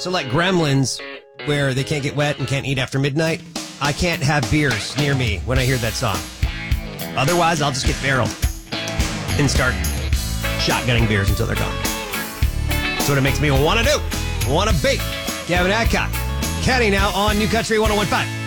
So like Gremlins, where they can't get wet and can't eat after midnight, I can't have beers near me when I hear that song. Otherwise, I'll just get barreled and start shotgunning beers until they're gone. That's what it makes me want to do. Want to be. Gavin Adcock. Kenny now on New Country 101.5.